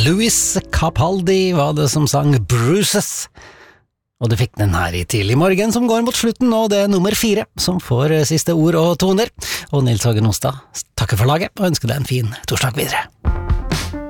Louis Capaldi var det som sang Bruises. Og du fikk den her i tidlig morgen som går mot slutten, og det er nummer 4 som får siste ord og toner. Og Nils Hågen Ostad takker for laget og ønsker deg en fin torsdag videre.